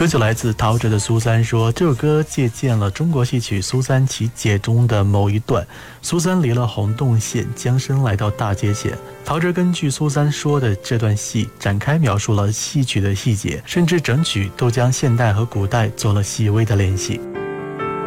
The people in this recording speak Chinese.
歌曲来自陶喆的《苏三》，说这首歌借鉴了中国戏曲《苏三起解》中的某一段，苏三离了洪洞县，将身来到大街前。陶喆根据苏三说的这段戏展开描述了戏曲的细节，甚至整曲都将现代和古代做了细微的联系。